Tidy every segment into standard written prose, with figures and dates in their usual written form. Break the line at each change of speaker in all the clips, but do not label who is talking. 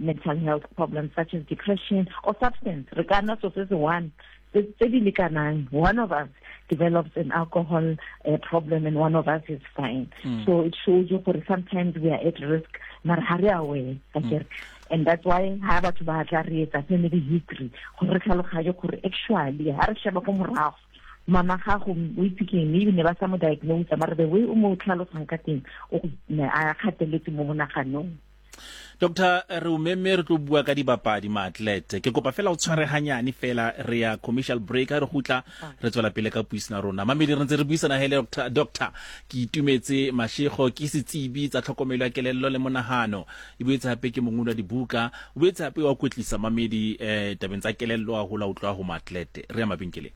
mental health problems such as depression or substance, regardless of this one. One of us develops an alcohol problem and one of us is fine. So it shows you for sometimes we are at risk, and that's why family history. Actually, mama gago o ipikeng maybe ne ba sa mo diagnose mara the way o mo tlhalosang ka teng o a kgateletse mo monaganong.
Dr. Rumeme re tlo bua ka dibapadi ma-athlete ke kopa fela o tshware hanyane fela re ya commercial break re gutla re tswela pele ka puisana rona mamedi re ntse re buisana hele doctor ke itumetse Mashego ke setsibi tsa tlhokomelo ya kelello le monahano e boetse hape ke mongula dibuka o boetse hape wa kwetlisa mamedi tabeng tsa kelello a hola utlwa ho ma-athlete re ya mabenkeleng.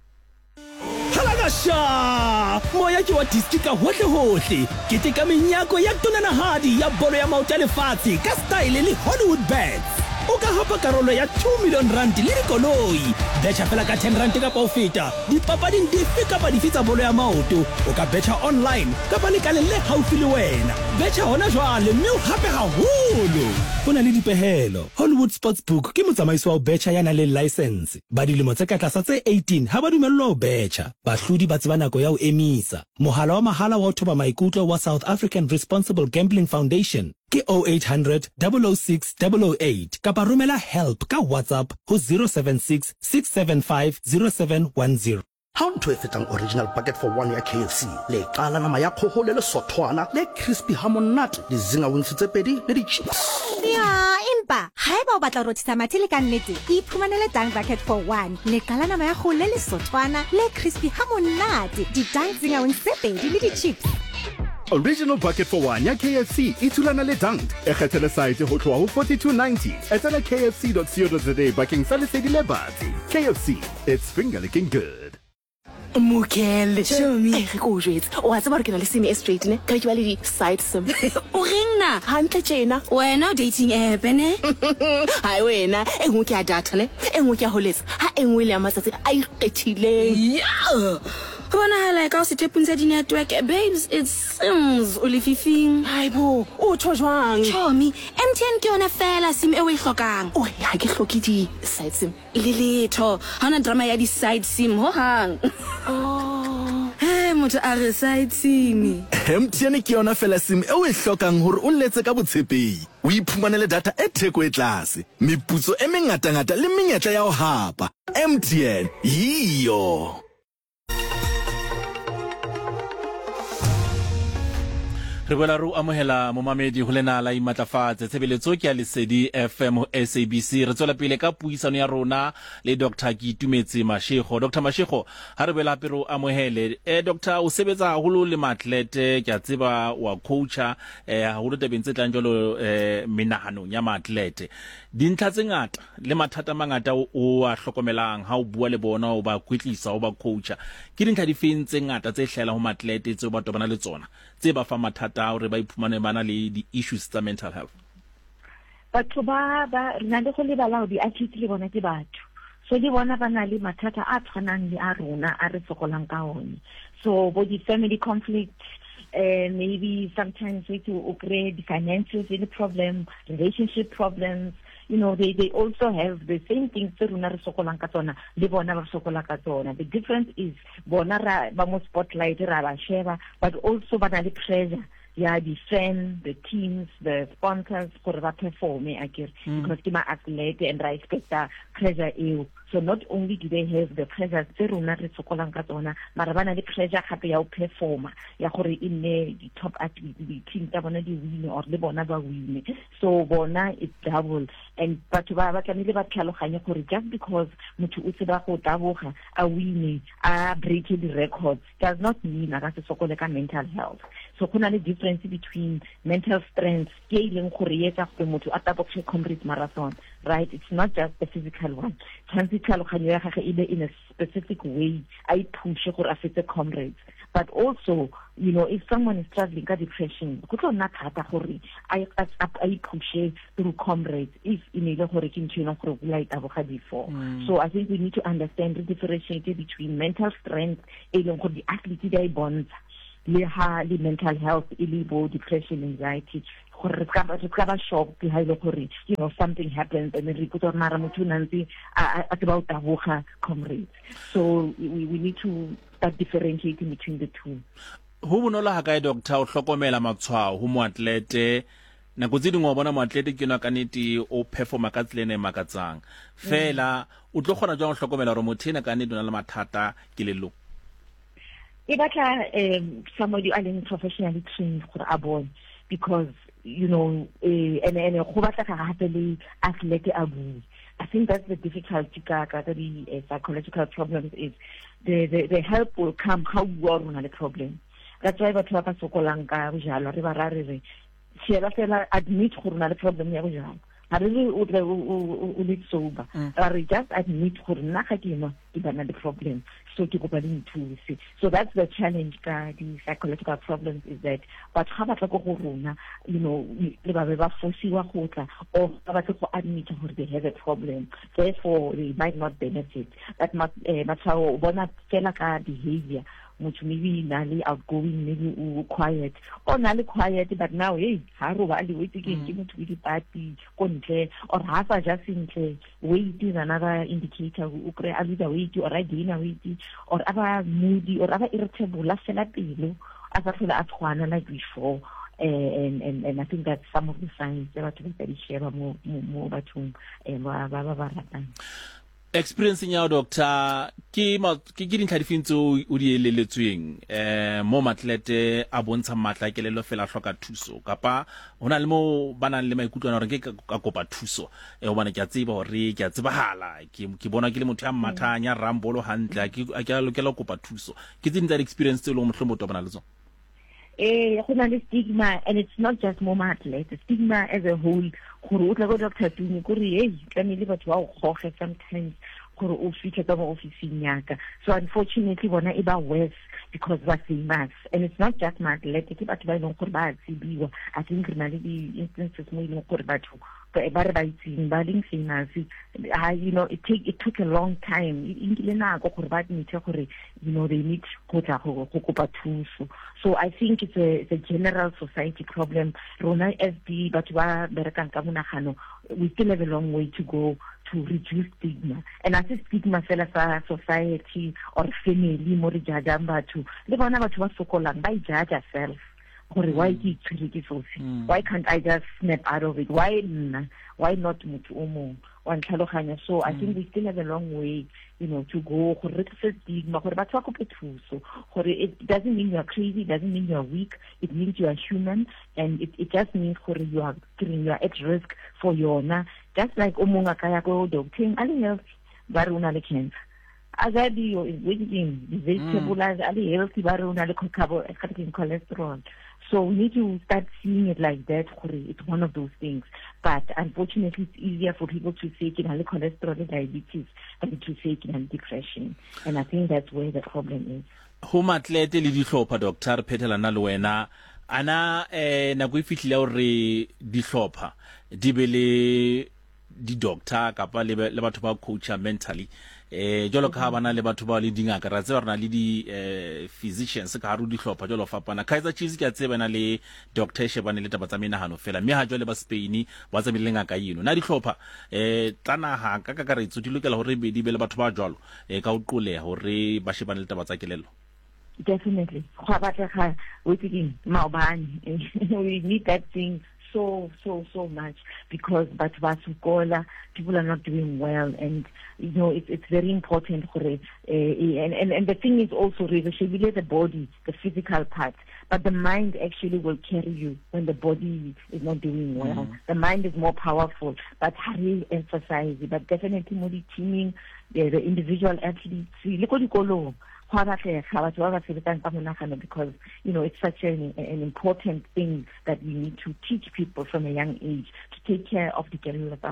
Halagasha moya ke wa distrika hohle ke teka menyako ya tonanahadi ya bolo ya maoto a lefatshe ka style le Hollywood Bets o ka hapa karolo ya 2 million rand le dikoloi betcha fela ka 10 rand ka pa ofeta dipapading dife kapa dife tsa bolo ya maoto o ka betcha online kapa le kale le haufi le wena betcha hona jwale mme o hape haholo bona le dipehelo. Hollywood Sportsbook ke motsamaiso wa betcha yana le license ba dilemo tse ka tlasa tse 18 ha ba dumellwa ho betcha bahlodi ba tseba nako ya ho emisa mohala wa mahala wa thoba maikutlo wa South African Responsible Gambling Foundation ke 0800 006 008 kapa romela help ka WhatsApp ho 076 675 0710.
How to fetang original bucket for 1 ya KFC le qala nama ya khoho le sothwana le crispy hamonate le zinga wings tse pedi le di chips
ya impa haeba o batla rothisa mathele ka nnete iphumanele dang bucket for 1 le qala nama ya khoho le sothwana le crispy hamonate di dang zinga wings tse pedi le di chips.
Original bucket for 1 ya KFC itulana le dunked e kgethele site ho tloha ho 42.90 etela kfc.co.za bakeng sa lesedi le batsi. KFC, it's finger licking good.
Mukele show me re go jwetsa o a tsaba re ke na le sim straight ne ka ke ba le di side sim
o ringna
hantle tjena
wena dating app ne
hai wena engwe ke a data ne engwe ke a holetsa ha engwe le ya matsatsi a ikgethileng
bona hala ka o se tepunza di network babes it seems o lefifing
haibo o tshwang
chomi MTN ke yona fela sim e o e hlokang
o ya ke hloki di side sim
ile letho hana drama ya di side sim ho hang motho a re side sim
MTN ke yona fela sim e o e hlokang hore o letse ka botshepehi o iphumanele data e theko e tlase meputso e mengata le menyetla ya ho hapa MTN yiyo.
Re boela ro amohela momamedi ho lena la imatlafatse tshebeletso ke ya Lesedi FM SABC re tswela pele ka puisano ya rona le Dr. Kitumetse Mashego. Dr. Mashego ha re boela pero amohele Dr. o sebetsa haholo le ma-athlete ke a tseba wa coacha haholo tabeng tse tlang jalo menahanong ya ma-athlete dintlha tse ngata le mathata mangata o a hlokomelang ha o bua le bona o ba kwetlisa o ba coacha ke dintlha di feng tse ngata tse hlela ho ma-athlete tse ba tobana le tsona tse ba fa mathata hore ba iphumane bana le di issues tsa mental health.
Batho ba rena le go lebala ho di athletes le bona ke batho so di bona ba na le mathata a tshwanang le a rona a re sokolang ka one so bo di family conflicts maybe sometimes we to upgrade the finances in the problem relationship problems. You know, they also have the same things that runa re sokolang ka tsona le bona ba sokola ka tsona. The difference is bona ba mo spotlight ra ba sheba but also ba na le pressure ya the friends, the teams, the sponsors gore ba perform because ke ma athlete and I expect that pressure eo. So not only do they have the pressure tse runa re sokolang ka tsona mara ba na le pressure gape ya ho performa ya gore in the top athlete the team tsa bona di win or le bona ba win so bona it's double and batho ba tlamehile ba tlhaloganye gore just because motho o tseba go taboga a win a break the records does not mean a ka se sokole ka mental health. So kuna le difference between mental strength ke ileng gore yetsa go motho a taboge complete marathon right it's not just the physical one tlhaloganyo ya gage ile in a specific way I push gore a fetse comrades but also you know if someone is struggling with depression go tlo nna thata gore I push through comrades if inile gore ke ntshena gore bula itaboga before so I think we need to understand the differentiate between mental strength e leng gore di athlete di bonds le mental health ili bo depression anxiety gore re ska ba shocked ha ile gore something happens and then re put on mara motho nantsi a tba utaboga comrades. So we need to start differentiating between the two.
Ho bonolo ha kae doctor o hlokomela matshwao ho moatlete nako tse dingwe wa bona moatlete ke na kanete o performa ka tselene makatsang fela o tlo gona jwa go hlokomela gore motho ena kanete o na le mathata ke lelo
e batla somebody already professionally trained gore a bone, because and go batla ga gape le athlete a bue. I think that's the difficulty ka the psychological problems is the help will come how you are on the problem. That's why batho ba ba sokolang ka bojalo re ba re fela admit gore na le problem ya bojalo. I really would live sober. Or just admit for nakakima the problem. So to go to see. So that's the challenge, the psychological problems is that but how about corona, or admit they have a problem. Therefore they might not benefit. That must how behavior. Which maybe nali outgoing, maybe quiet, or nali quiet, but now, hey, haro bali waiting, give it to the party, conte, or half a just in waiting another indicator, ukre alida waiting, or idina waiting, or other moody, or other irritable, last pillow, as I feel at one like before. And I think that's some of the signs that are to be very share more about whom
experiencing your doctor ke dintlha difintso o di eleletsweng mo matlete a bontsha matla kelelo fela hloka thuso kapa hona le mo banang le maikutlwana gore ke ka kopa thuso o bana ke a tseba hore ke a tsebahala ke bona ke le motho a mathanya rambolo hantle ke a lokela kopa thuso ke tseng tsa experience tse le mo hlomo to bana le tsona
go na le stigma, and it's not just mo athlete, the stigma as a whole. Gore o tla go doctor tuni gore hey tlamile batho ba go goge sometimes gore o fitlhe ka mo officing yaka. So unfortunately bona e ba worse because we're famous, and it's not just my athlete ke batho ba ileng gore ba tsibiwa. I think re na le di instances mo ileng gore batho ba re ba itseng ba leng famous. It took a long time. They need kopa thuso. So I think it's a general society problem. Rona SD but we still have a long way to go to reduce stigma. And as a stigma fela society or family mo re judge batho le bona batho ba sokolang ba judge ourselves. Why can't I just snap out of it? Why not mutu omo? So I think we still have a long way, to go. It doesn't mean you are crazy, it doesn't mean you are weak, it means you are human, and it just means you are at risk for your just like omonga kaya go doctor, ali health baruna le cancer. Azadi yo eating vegetables, ali healthy baruna le cholesterol. So we need to start seeing it like that. It's one of those things. But unfortunately, it's easier for people to say it has cholesterol and diabetes than to say it has depression. And I think that's where the problem is.
Ho matlete le dihlopha doctor Phetelana le wena ana na go fitlhile hore dihlopha di be le di doctor kapa le batho ba coacha mentally jolo ka bana le batho ba le dingaka ra tseba rena le di physicians ka haru dihlopha jolo fapana Kaizer Chiefs ke a tseba na le Dr Shebane le taba tsa menahano fela mme ha jole ba Spain ba tsa mileng ka yino na dihlopha tsana ha ka kakaretso di lokela hore be di be le batho ba jolo ka o qoleha hore ba shebane le taba tsa kelelo.
Definitely we need that thing so much, because people are not doing well, and it's very important for it. And the thing is also really the body, the physical part, but the mind actually will carry you when the body is not doing well. The mind is more powerful, but hurry emphasize it. But definitely more teaming the individual athletes. Because it's such an important thing that we need to teach people from a young age to take care of the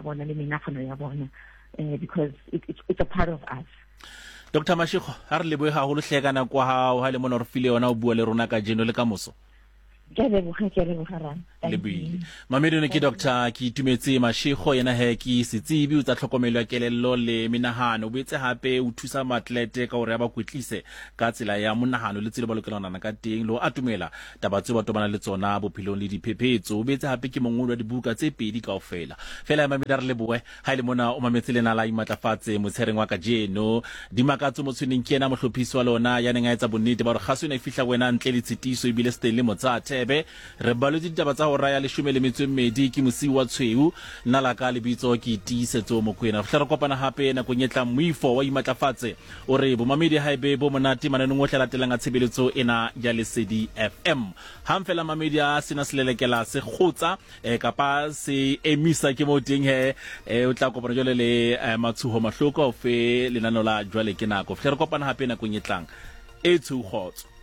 because it's a part of us.
Dr. Mashego, ha re leboe haholo hlekana kwa ha le mona re file yona o bua le rona ka jeno le ka moso.
ke a leboga Rang.
le buile mamedi ne ke Dr. Ke Itumetse Mashego yena he ke setsebi o tsa tlhokomelo ya kelello le menahano boetse hape o thusa maatlete ka hore ya ba kwetlise ka tsela ya monahano le tsela ba lokelanana ka teng lo atumela taba tse ba tobana le tsona bophelong le diphephetso boetse hape ke mongolo wa dibuka tse pedi kaofela fela mamedi a re leboe ha ile mona o mametse lena la imatlafatse motshereng wa ka jeno dimakatso motshweneng ke ena mohlophisi wa lona ya neng a etsa bonnete ba re gaso ena e fihla wena ntle le tshitiso ebile steng le motsa thebe re balotse ditaba tsa hora ya 12 ke mosi wa tshweu nna la ka lebitso ke Tiisetso Mokoena re re kopana hape na konyetla moifo wa imatlafatse o re bo mamedi haebe bo monate mananeng o tlatelang a tshebeletso ena ya Lesedi FM ha mfela mamedi a sena selelekela se khotsa kapa se emisa ke mo teng he o tla kopana jole le matshuho mahloko o fe lenano la jwale ke nako re kopana hape na konyetlang e tshugotso